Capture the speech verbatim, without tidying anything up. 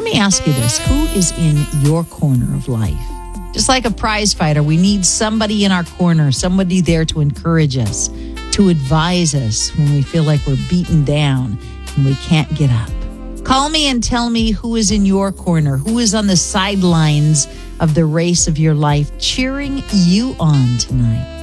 me ask you this. Who is in your corner of life? Just like a prize fighter, we need somebody in our corner, somebody there to encourage us, to advise us when we feel like we're beaten down and we can't get up. Call me and tell me who is in your corner, who is on the sidelines of the race of your life, cheering you on tonight.